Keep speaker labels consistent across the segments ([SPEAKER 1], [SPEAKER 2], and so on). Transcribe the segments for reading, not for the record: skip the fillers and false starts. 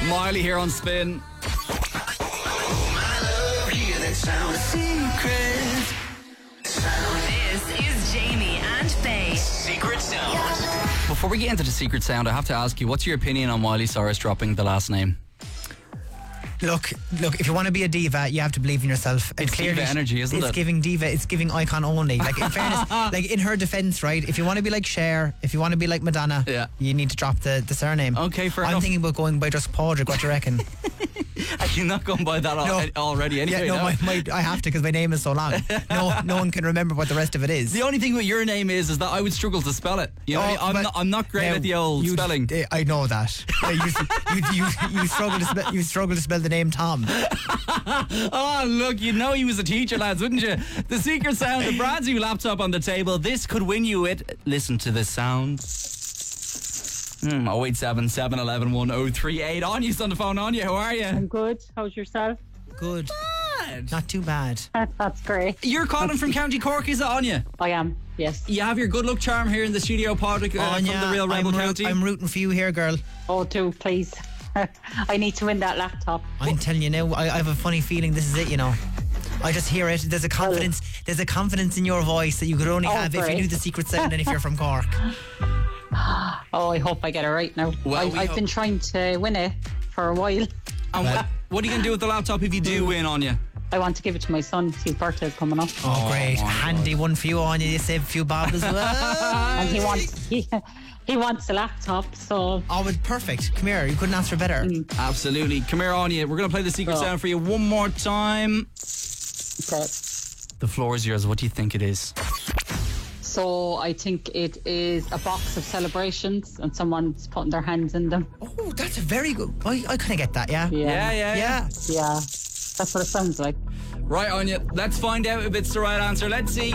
[SPEAKER 1] Miley here on Spin.
[SPEAKER 2] This is Jamie and Faye.
[SPEAKER 3] Secret Sound.
[SPEAKER 1] Before we get into the secret sound, I have to ask you, what's your opinion on Miley Cyrus dropping the last name?
[SPEAKER 4] Look, if you want to be a diva, you have to believe in yourself.
[SPEAKER 1] It's diva energy, isn't it?
[SPEAKER 4] It's giving diva, it's giving icon only. Like, in fairness, like, in her defence, right, if you want to be like Cher, if you want to be like Madonna, you need to drop the surname.
[SPEAKER 1] Okay, fair
[SPEAKER 4] I'm
[SPEAKER 1] enough.
[SPEAKER 4] thinking about going by just Padraig. What do you reckon?
[SPEAKER 1] You're not going by that already anyway.
[SPEAKER 4] Yeah, no, I have to, because my name is so long. No one can remember what the rest of it is.
[SPEAKER 1] The only thing with your name is that I would struggle to spell it. You know, I'm not great at the old spelling.
[SPEAKER 4] I know that. You struggle to spell the name Tom.
[SPEAKER 1] Oh, look, you'd know he was a teacher, lads, wouldn't you? The secret sound, a brand new laptop on the table. This could win you it. Listen to this sound. 087 711 1038. Anya's on the phone. Anya, how are you?
[SPEAKER 5] I'm good. How's yourself?
[SPEAKER 4] Good. Not too bad.
[SPEAKER 5] That's great.
[SPEAKER 1] You're calling from County Cork, is it, Anya?
[SPEAKER 5] I am, yes.
[SPEAKER 1] You have your good luck charm here in the studio, Padraig, from the Real Rebel County.
[SPEAKER 4] I'm rooting for you here, girl.
[SPEAKER 5] Oh, do, please. I need to win that laptop.
[SPEAKER 4] I'm telling you now, I have a funny feeling this is it, you know. I just hear it. There's a confidence in your voice that you could only have if you knew the secret sound and if you're from Cork.
[SPEAKER 5] Oh, I hope I get it right now.
[SPEAKER 1] Well,
[SPEAKER 5] I've been trying to win it for a while.
[SPEAKER 1] And what are you going to do with the laptop if you do win, Anya?
[SPEAKER 5] I want to give it to my son. His birthday's coming up.
[SPEAKER 4] Oh, great. Handy one for you, Anya. You save a few bob as well.
[SPEAKER 5] And he wants a laptop, so...
[SPEAKER 4] Oh, it's perfect. Come here. You couldn't ask for better.
[SPEAKER 1] Absolutely. Come here, Anya. We're going to play the secret sound for you one more time.
[SPEAKER 5] Okay.
[SPEAKER 1] The floor is yours. What do you think it is?
[SPEAKER 5] So I think it is a box of celebrations and someone's putting their hands in them.
[SPEAKER 4] Oh, that's a very good... I kind of get that, yeah?
[SPEAKER 1] Yeah.
[SPEAKER 5] Yeah. That's what it sounds like.
[SPEAKER 1] Right, Anya. Let's find out if it's the right answer. Let's see.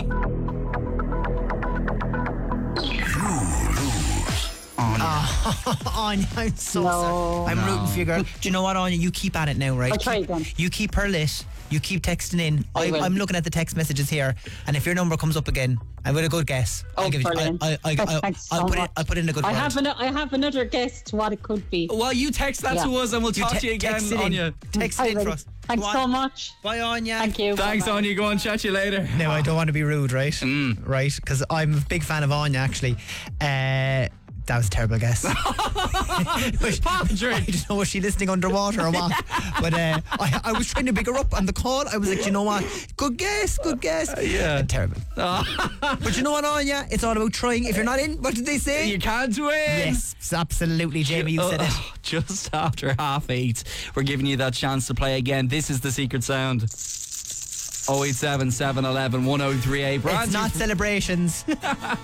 [SPEAKER 4] Anya, I'm so sorry. I'm rooting for you, girl. Do you know what, Anya? You keep at it now, right?
[SPEAKER 5] I'll try again.
[SPEAKER 4] You keep her lit. You keep texting in.
[SPEAKER 5] will.
[SPEAKER 4] I'm looking at the text messages here, and if your number comes up again, I've got a good guess.
[SPEAKER 5] Brilliant. Thanks so much.
[SPEAKER 4] I'll put in a good
[SPEAKER 5] I
[SPEAKER 4] word.
[SPEAKER 5] have another guess to what it could be.
[SPEAKER 1] Well, you text that to us and we'll talk to you again,
[SPEAKER 4] text it
[SPEAKER 1] Anya.
[SPEAKER 4] Text
[SPEAKER 5] I
[SPEAKER 4] it in
[SPEAKER 5] will.
[SPEAKER 4] for us.
[SPEAKER 5] Thanks so much.
[SPEAKER 4] Bye, Anya.
[SPEAKER 5] Thank you.
[SPEAKER 1] Thanks,
[SPEAKER 5] Bye-bye.
[SPEAKER 1] Anya. Go on, chat to you later.
[SPEAKER 4] No, I don't want to be rude, right? Right, because I'm a big fan of Anya, actually. That was a terrible guess. I don't know, was she listening underwater or what? But I was trying to pick her up on the call. I was like, you know what? Good guess.
[SPEAKER 1] Yeah.
[SPEAKER 4] Terrible. But you know what, Anya? It's all about trying. If you're not in, what did they say?
[SPEAKER 1] You can't win.
[SPEAKER 4] Yes, absolutely, Jamie, you said it.
[SPEAKER 1] Just after 8:30, we're giving you that chance to play again. This is the secret sound. 087 711 1038.
[SPEAKER 4] It's not celebrations.